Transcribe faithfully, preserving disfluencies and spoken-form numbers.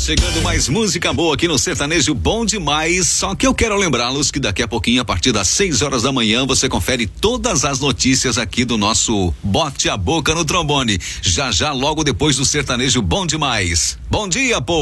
Chegando mais música boa aqui no Sertanejo Bom Demais. Só que eu quero lembrá-los que daqui a pouquinho, a partir das seis horas da manhã, você confere todas as notícias aqui do nosso Bote a Boca no Trombone. Já já, logo depois do Sertanejo Bom Demais. Bom dia, povo.